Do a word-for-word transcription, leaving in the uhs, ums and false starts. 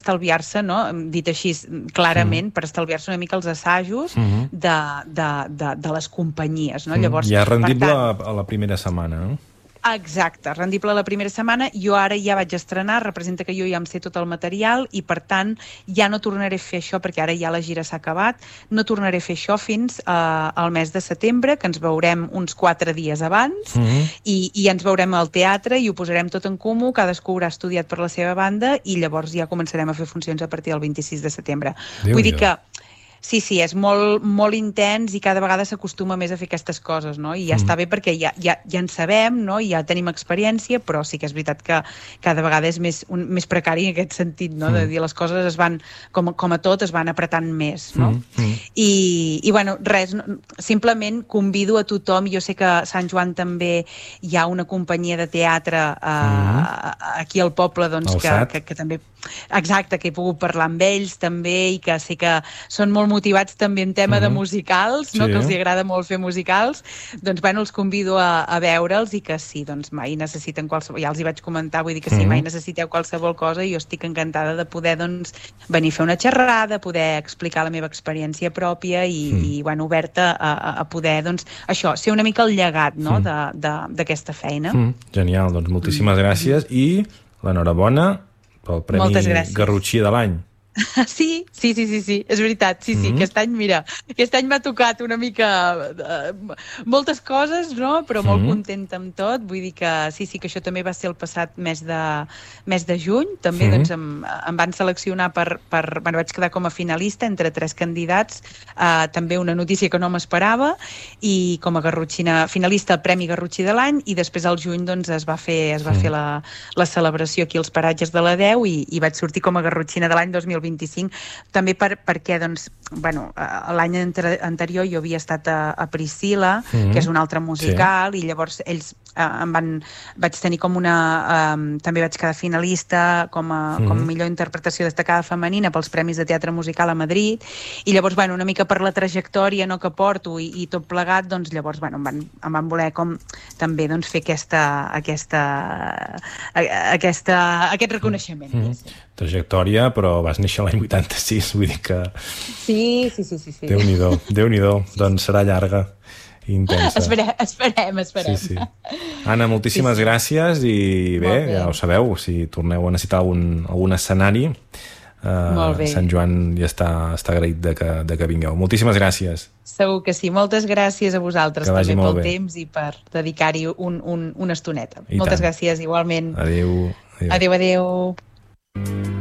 estalviar-se, no? Dit així clarament, mm. per estalviar-se una mica els assajos mm-hmm. de, de, de, de les companyies, no? Mm. Llavors, ja és rendible tant, a la primera setmana, no? Exacte, rendible la primera setmana. Jo ara ja vaig estrenar, representa que jo ja em sé tot el material i, per tant, ja no tornaré a fer això perquè ara ja la gira s'ha acabat. No tornaré a fer això fins uh, al mes de setembre, que ens veurem uns quatre dies abans mm-hmm. i, i ens veurem al teatre i ho posarem tot en comú, cadascú haurà estudiat per la seva banda i llavors ja començarem a fer funcions a partir del vint-i-sis de setembre. Déu Vull dir que sí, sí, és molt, molt intens i cada vegada s'acostuma més a fer aquestes coses, no? I ja mm. està bé perquè ja, ja, ja en sabem, no? I ja tenim experiència, però sí que és veritat que cada vegada és més, un, més precari en aquest sentit, no? Mm. De dir les coses es van, com, com a tot, es van apretant més, no? Mm. Mm. I, i bueno, res, simplement convido a tothom, jo sé que a Sant Joan també hi ha una companyia de teatre eh, mm. aquí al poble, doncs, que, que, que també... Exacte, que he pogut parlar amb ells també i que sé que són molt motivats també en tema mm-hmm. de musicals, no? Sí. Que els agrada molt fer musicals, doncs bueno, els convido a, a veure'ls i que sí, doncs mai necessiten qualsevol, ja els hi vaig comentar, vull dir que sí, mm-hmm. mai necessiteu qualsevol cosa i jo estic encantada de poder doncs venir a fer una xerrada, poder explicar la meva experiència pròpia i, mm. i bueno, oberta a, a poder, doncs, això, ser una mica el llegat, no? Mm. d'aquesta feina. Mm. Genial, doncs moltíssimes mm. gràcies i l'enhorabona pel Premi Garrotxí de l'any. Sí, sí, sí, sí, sí, és veritat, sí, sí, mm-hmm. aquest any, mira, aquest any m'ha tocat una mica uh, moltes coses, no?, però molt mm-hmm. contenta amb tot, vull dir que sí, sí, que això també va ser el passat mes de, mes de juny, també, mm-hmm. doncs, em, em van seleccionar per, per, bueno, vaig quedar com a finalista entre tres candidats, uh, també una notícia que no m'esperava, i com a garrotxina, finalista al Premi Garrotxí de l'any, i després al juny, doncs, es va fer, es va mm-hmm. fer la, la celebració aquí als paratges de la Deu, i, i vaig sortir com a garrotxina de l'any dos mil vint-i-cinc, també per, perquè doncs, bueno, l'any anterior jo havia estat a, a Priscila, mm-hmm. que és un altre musical, sí. I llavors ells eh, em van, vaig tenir com una eh, també vaig quedar finalista com a, mm-hmm. com a millor interpretació destacada femenina pels Premis de Teatre Musical a Madrid, i llavors, bueno, una mica per la trajectòria, no, que porto i, i tot plegat, doncs llavors, bueno, em van, em van voler com també doncs fer aquesta aquesta, aquesta aquest reconeixement. Mm-hmm. Trajectòria, però vas néixer l'any vuitanta-sis, vull dir que... Sí, sí, sí, sí. sí. Déu-n'hi-do, Déu-n'hi-do, doncs serà llarga i intensa. Esperem, esperem, esperem. Sí, sí. Anna, moltíssimes sí, sí. gràcies i bé, bé, ja ho sabeu, si torneu a necessitar algun, algun escenari, eh, Sant Joan ja està, està agraït de que, de que vingueu. Moltíssimes gràcies. Segur que sí. Moltes gràcies a vosaltres també pel bé. temps i per dedicar-hi un, un, una estoneta. I Moltes tant. gràcies, igualment. Adéu. Adéu, adéu. adéu.